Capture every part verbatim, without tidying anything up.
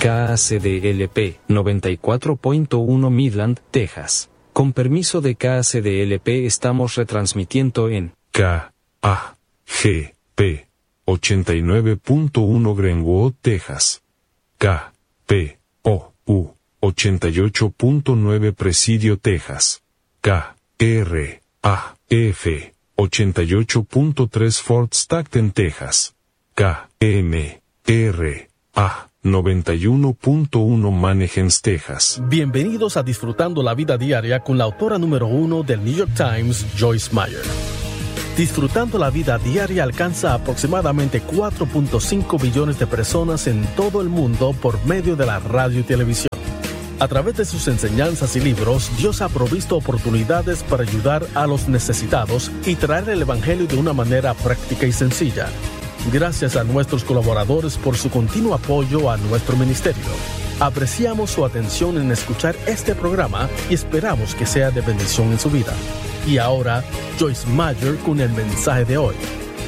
K A C D L P noventa y cuatro punto uno Midland, Texas. Con permiso de K A C D L P estamos retransmitiendo en K A G P ochenta y nueve punto uno Greenwood, Texas. K P O U ochenta y ocho punto nueve Presidio, Texas. K R A F ochenta y ocho punto tres Fort Stockton, Texas. K M R A noventa y uno punto uno Manahems, Texas. Bienvenidos a Disfrutando la Vida Diaria con la autora número uno del New York Times, Joyce Meyer. Disfrutando la Vida Diaria alcanza aproximadamente cuatro punto cinco billones de personas en todo el mundo por medio de la radio y televisión. A través de sus enseñanzas y libros, Dios ha provisto oportunidades para ayudar a los necesitados y traer el Evangelio de una manera práctica y sencilla. Gracias a nuestros colaboradores por su continuo apoyo a nuestro ministerio. Apreciamos su atención en escuchar este programa y esperamos que sea de bendición en su vida. Y ahora, Joyce Meyer con el mensaje de hoy.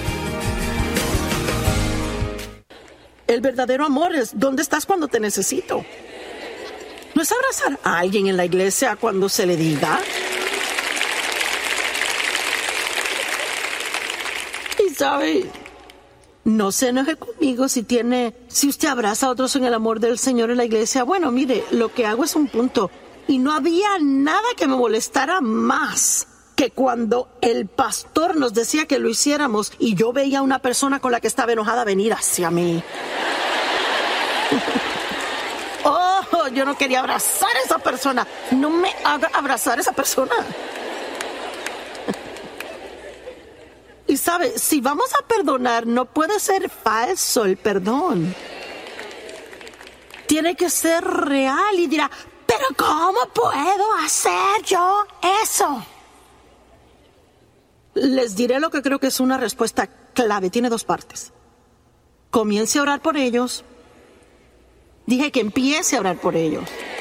El verdadero amor es ¿dónde estás cuando te necesito? ¿No es abrazar a alguien en la iglesia cuando se le diga? Y sabe, no se enoje conmigo si tiene, si usted abraza a otros en el amor del Señor en la iglesia. Bueno, mire, lo que hago es un punto. Y no había nada que me molestara más que cuando el pastor nos decía que lo hiciéramos y yo veía a una persona con la que estaba enojada venir hacia mí. Oh, yo no quería abrazar a esa persona. No me haga abrazar a esa persona. Y sabe, si vamos a perdonar, no puede ser falso el perdón. Tiene que ser real y dirá, ¿pero cómo puedo hacer yo eso? Les diré lo que creo que es una respuesta clave. Tiene dos partes. Comience a orar por ellos. Dije que empiece a orar por ellos.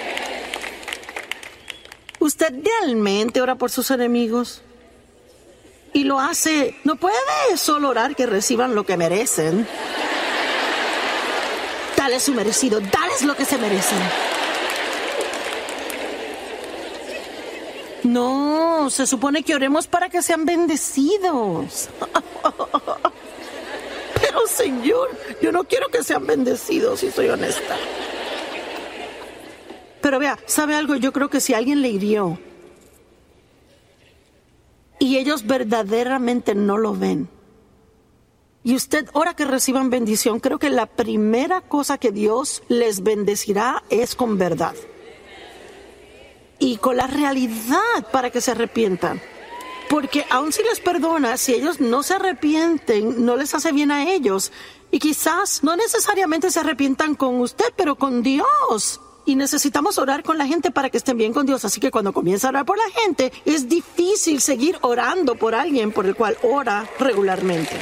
¿Usted realmente ora por sus enemigos? Y lo hace, no puede solo orar que reciban lo que merecen. Dale su merecido, dales lo que se merecen. No, se supone que oremos para que sean bendecidos. Pero Señor, yo no quiero que sean bendecidos, si soy honesta. Pero vea, ¿sabe algo? Yo creo que si alguien le hirió y ellos verdaderamente no lo ven, y usted ora que reciban bendición, creo que la primera cosa que Dios les bendecirá es con verdad. Y con la realidad para que se arrepientan. Porque aun si les perdona, si ellos no se arrepienten, no les hace bien a ellos. Y quizás no necesariamente se arrepientan con usted, pero con Dios. Y necesitamos orar con la gente para que estén bien con Dios. Así que cuando comienza a orar por la gente, es difícil seguir orando por alguien por el cual ora regularmente.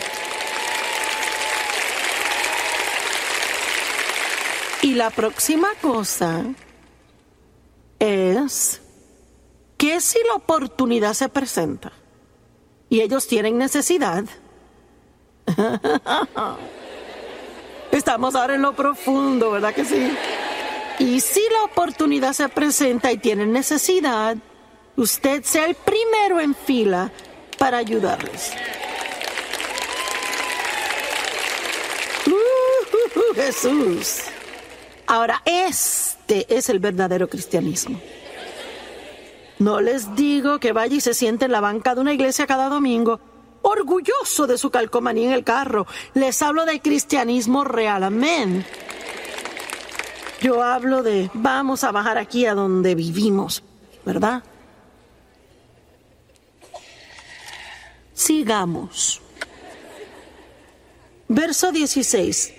Y la próxima cosa es que si la oportunidad se presenta y ellos tienen necesidad, estamos ahora en lo profundo, ¿verdad que sí? Y si la oportunidad se presenta y tienen necesidad, usted sea el primero en fila para ayudarles. Uh, uh, uh, Jesús. Ahora, este es el verdadero cristianismo. No les digo que vaya y se siente en la banca de una iglesia cada domingo, orgulloso de su calcomanía en el carro. Les hablo de cristianismo real, amén. Yo hablo de, vamos a bajar aquí a donde vivimos, ¿verdad? Sigamos. Verso dieciséis.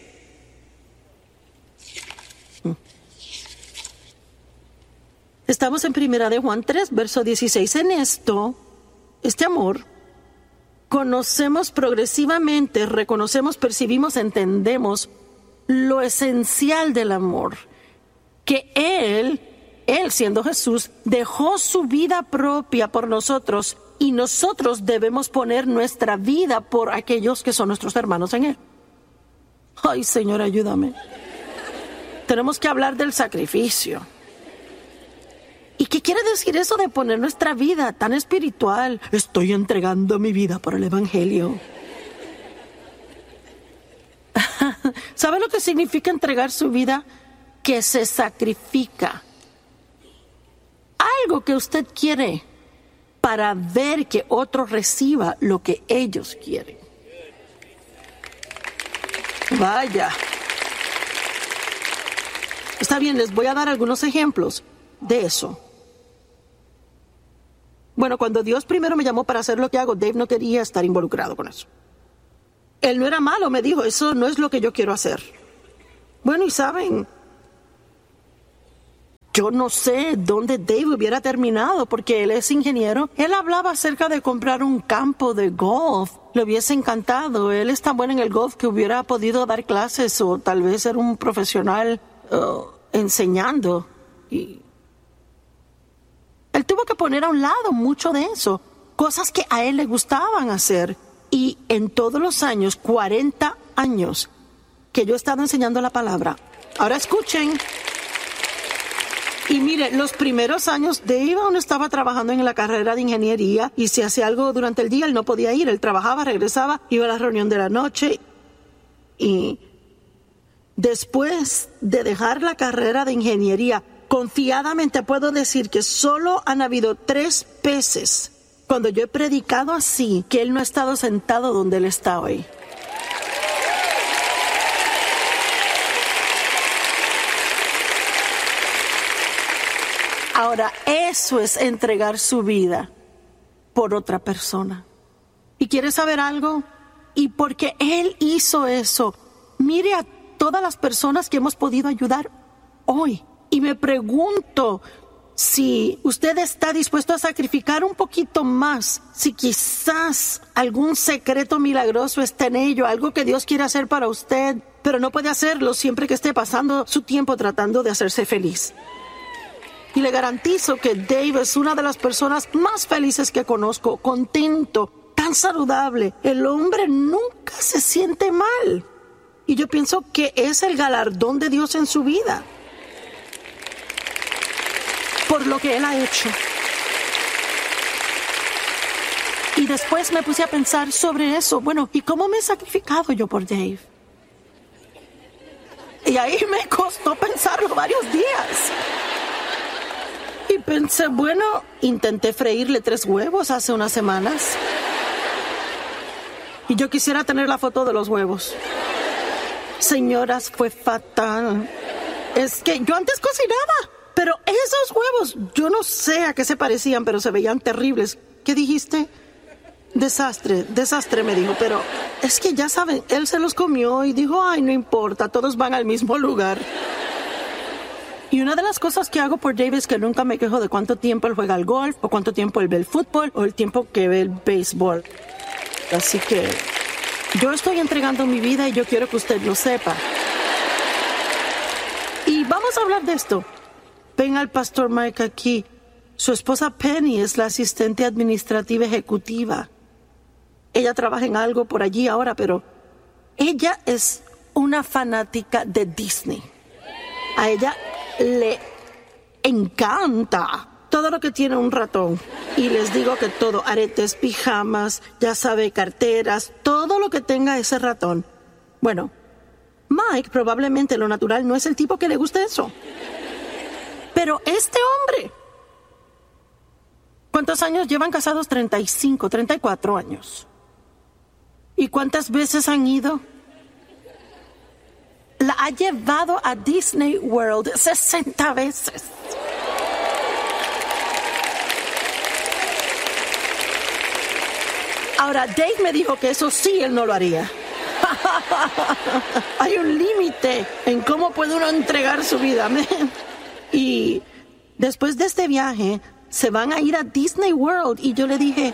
Estamos en Primera de Juan tres, verso dieciséis. En esto, este amor, conocemos progresivamente, reconocemos, percibimos, entendemos lo esencial del amor. Que Él, Él siendo Jesús, dejó su vida propia por nosotros y nosotros debemos poner nuestra vida por aquellos que son nuestros hermanos en Él. Ay, Señor, ayúdame. tenemos que hablar del sacrificio. ¿Y qué quiere decir eso de poner nuestra vida tan espiritual? Estoy entregando mi vida por el Evangelio. ¿Sabe lo que significa entregar su vida? Que se sacrifica. Algo que usted quiere para ver que otro reciba lo que ellos quieren. Vaya. Está bien, les voy a dar algunos ejemplos de eso. Bueno, cuando Dios primero me llamó para hacer lo que hago, Dave no quería estar involucrado con eso. Él no era malo, me dijo, eso no es lo que yo quiero hacer. Bueno, y saben, yo no sé dónde Dave hubiera terminado, porque él es ingeniero. Él hablaba acerca de comprar un campo de golf. Le hubiese encantado. Él es tan bueno en el golf que hubiera podido dar clases o tal vez ser un profesional uh, enseñando. Y él tuvo que poner a un lado mucho de eso, cosas que a él le gustaban hacer. Y en todos los años, cuarenta años, que yo he estado enseñando la palabra. Ahora escuchen. Y mire, los primeros años Dave aún estaba trabajando en la carrera de ingeniería y si hacía algo durante el día, él no podía ir. Él trabajaba, regresaba, iba a la reunión de la noche. Y después de dejar la carrera de ingeniería, confiadamente puedo decir que solo han habido tres veces cuando yo he predicado así que él no ha estado sentado donde él está hoy. Ahora, eso es entregar su vida por otra persona. ¿Y quieres saber algo? Y porque él hizo eso, mire a todas las personas que hemos podido ayudar hoy. Y me pregunto si usted está dispuesto a sacrificar un poquito más, si quizás algún secreto milagroso está en ello, algo que Dios quiere hacer para usted, pero no puede hacerlo siempre que esté pasando su tiempo tratando de hacerse feliz. Y le garantizo que Dave es una de las personas más felices que conozco, contento, tan saludable. El hombre nunca se siente mal. Y yo pienso que es el galardón de Dios en su vida, por lo que él ha hecho. Y después me puse a pensar sobre eso. Bueno, ¿y cómo me he sacrificado yo por Dave? Y ahí me costó pensarlo varios días. Y pensé, bueno, intenté freírle tres huevos hace unas semanas. Y yo quisiera tener la foto de los huevos. Señoras, fue fatal. Es que yo antes cocinaba, pero esos huevos, yo no sé a qué se parecían, pero se veían terribles. ¿Qué dijiste? Desastre, desastre me dijo, pero es que ya saben, él se los comió y dijo, ay, no importa, todos van al mismo lugar. Y una de las cosas que hago por Dave es que nunca me quejo de cuánto tiempo él juega al golf, o cuánto tiempo él ve el fútbol, o el tiempo que ve el béisbol. Así que yo estoy entregando mi vida y yo quiero que usted lo sepa. Y vamos a hablar de esto. Ven al pastor Mike aquí. Su esposa Penny es la asistente administrativa ejecutiva. Ella trabaja en algo por allí ahora, pero ella es una fanática de Disney. A ella le encanta todo lo que tiene un ratón. Y les digo que todo, aretes, pijamas, ya sabe, carteras, todo lo que tenga ese ratón. Bueno, Mike probablemente lo natural no es el tipo que le gusta eso. Pero este hombre, ¿cuántos años llevan casados? treinta y cinco, treinta y cuatro años. ¿Y cuántas veces han ido? La ha llevado a Disney World sesenta veces. Ahora, Dave me dijo que eso sí él no lo haría. Hay un límite en cómo puede uno entregar su vida. Y después de este viaje, se van a ir a Disney World. Y yo le dije,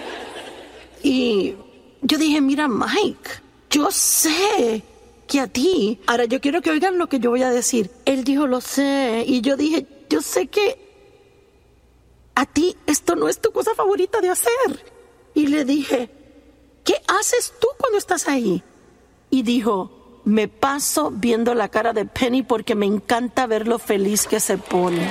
y yo dije, mira, Mike, yo sé que a ti, ahora yo quiero que oigan lo que yo voy a decir. Él dijo, lo sé. Y yo dije, yo sé que a ti esto no es tu cosa favorita de hacer. Y le dije, ¿qué haces tú cuando estás ahí? Y dijo, me paso viendo la cara de Penny porque me encanta ver lo feliz que se pone.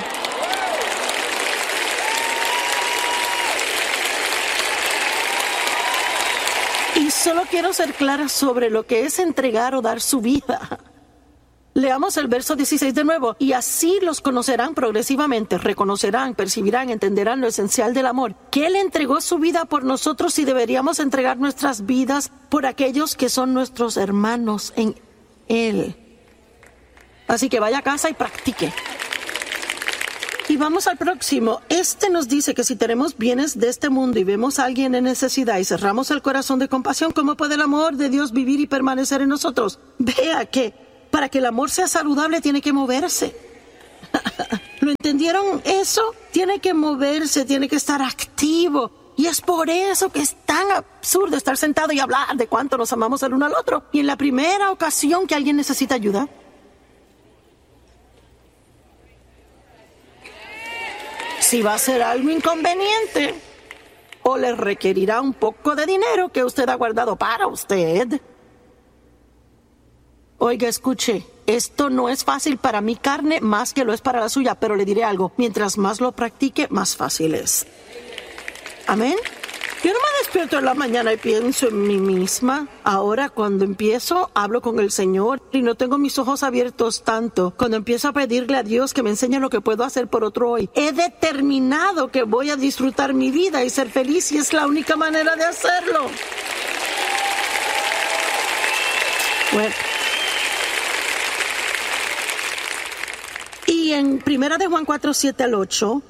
Y solo quiero ser clara sobre lo que es entregar o dar su vida. Leamos el verso dieciséis de nuevo. Y así los conocerán progresivamente, reconocerán, percibirán, entenderán lo esencial del amor, que Él entregó su vida por nosotros y deberíamos entregar nuestras vidas por aquellos que son nuestros hermanos en Él. Así que vaya a casa y practique. Y vamos al próximo. Este nos dice que si tenemos bienes de este mundo y vemos a alguien en necesidad y cerramos el corazón de compasión, ¿cómo puede el amor de Dios vivir y permanecer en nosotros? Vea que para que el amor sea saludable tiene que moverse. ¿Lo entendieron eso? Tiene que moverse, tiene que estar activo. Y es por eso que es tan absurdo estar sentado y hablar de cuánto nos amamos el uno al otro. Y en la primera ocasión que alguien necesita ayuda, si va a ser algo inconveniente o le requerirá un poco de dinero que usted ha guardado para usted. Oiga, escuche, esto no es fácil para mi carne más que lo es para la suya, pero le diré algo, mientras más lo practique, más fácil es. ¿Amén? Yo no me despierto en la mañana y pienso en mí misma. Ahora, cuando empiezo, hablo con el Señor y no tengo mis ojos abiertos tanto. Cuando empiezo a pedirle a Dios que me enseñe lo que puedo hacer por otro hoy, he determinado que voy a disfrutar mi vida y ser feliz y es la única manera de hacerlo. Bueno. Y en Primera de Juan cuatro, siete al ocho,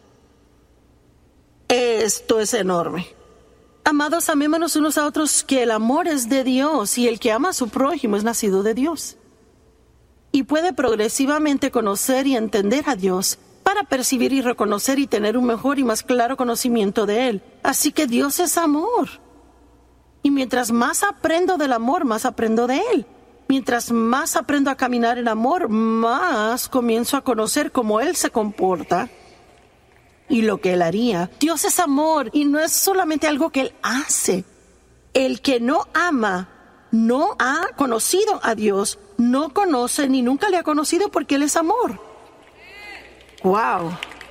esto es enorme. Amados, amémonos unos a otros, que el amor es de Dios y el que ama a su prójimo es nacido de Dios. Y puede progresivamente conocer y entender a Dios para percibir y reconocer y tener un mejor y más claro conocimiento de Él. Así que Dios es amor. Y mientras más aprendo del amor, más aprendo de Él. Mientras más aprendo a caminar en amor, más comienzo a conocer cómo Él se comporta y lo que Él haría. Dios es amor y no es solamente algo que Él hace. El que no ama no ha conocido a Dios, no conoce ni nunca le ha conocido porque Él es amor. ¡Wow!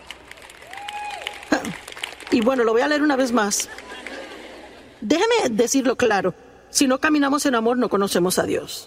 Y bueno, lo voy a leer una vez más. Déjeme decirlo claro. Si no caminamos en amor, no conocemos a Dios.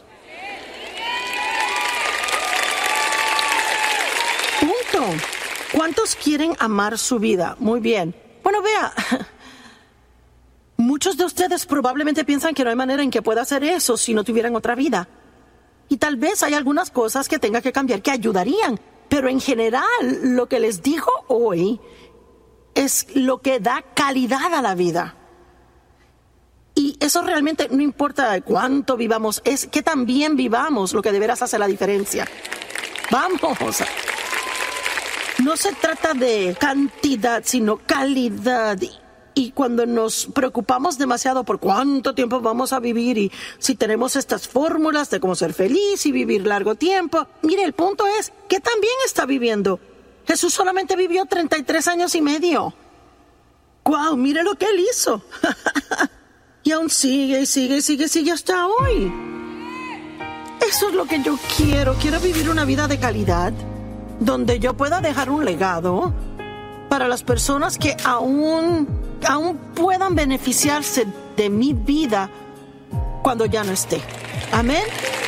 Punto. ¿Cuántos quieren amar su vida? Muy bien. Bueno, vea, muchos de ustedes probablemente piensan que no hay manera en que pueda hacer eso si no tuvieran otra vida. Y tal vez hay algunas cosas que tenga que cambiar que ayudarían. Pero en general, lo que les digo hoy es lo que da calidad a la vida. Y eso realmente no importa cuánto vivamos, es que también vivamos lo que de veras hace la diferencia. Vamos. No se trata de cantidad, sino calidad. Y cuando nos preocupamos demasiado por cuánto tiempo vamos a vivir y si tenemos estas fórmulas de cómo ser feliz y vivir largo tiempo, mire, el punto es que también está viviendo. Jesús solamente vivió treinta y tres años y medio. ¡Guau! Mire lo que Él hizo. Y aún sigue y sigue y sigue y sigue hasta hoy. Eso es lo que yo quiero. Quiero vivir una vida de calidad donde yo pueda dejar un legado para las personas que aún, aún puedan beneficiarse de mi vida cuando ya no esté. Amén.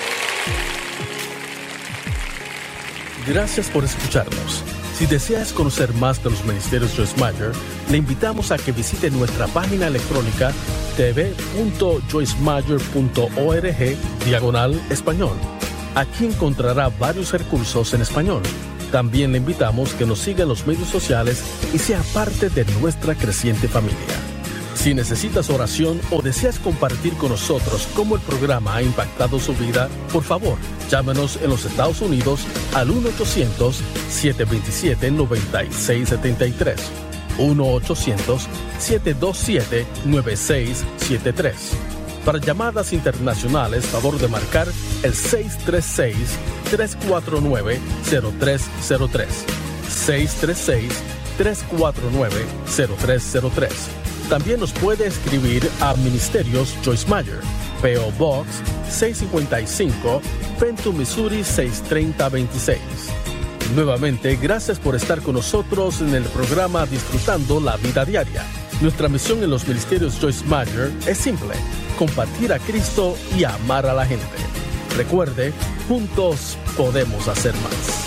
Gracias por escucharnos. Si deseas conocer más de los ministerios Joyce Meyer, le invitamos a que visite nuestra página electrónica t v punto joyce meyer punto org diagonal español. Aquí encontrará varios recursos en español. También le invitamos que nos siga en los medios sociales y sea parte de nuestra creciente familia. Si necesitas oración o deseas compartir con nosotros cómo el programa ha impactado su vida, por favor, llámenos en los Estados Unidos al uno ochocientos, siete dos siete, nueve seis siete tres. uno ochocientos, siete dos siete, nueve seis siete tres. Para llamadas internacionales, favor de marcar el seis tres seis, tres cuatro nueve, cero tres cero tres. seis tres seis, tres cuatro nueve, cero tres cero tres. También nos puede escribir a Ministerios Joyce Meyer, P O Box seiscientos cincuenta y cinco, Fenton, Missouri seis tres cero dos seis. Nuevamente, gracias por estar con nosotros en el programa Disfrutando la Vida Diaria. Nuestra misión en los Ministerios Joyce Meyer es simple: compartir a Cristo y amar a la gente. Recuerde, juntos podemos hacer más.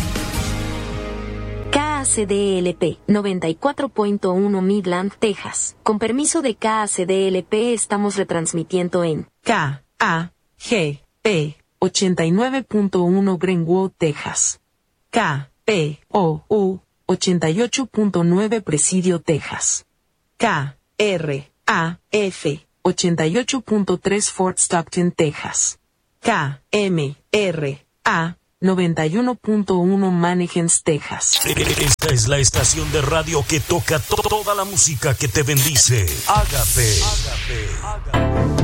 K A C D L P noventa y cuatro punto uno Midland, Texas. Con permiso de K A C D L P estamos retransmitiendo en K A G P ochenta y nueve punto uno Greenwood, Texas. K P O U ochenta y ocho punto nueve Presidio, Texas. K R A F ochenta y ocho punto tres Fort Stockton, Texas. K M R A noventa y uno punto uno Mannequins, Texas. Esta es la estación de radio que toca to- toda la música que te bendice. Ágape. Ágape. Ágape.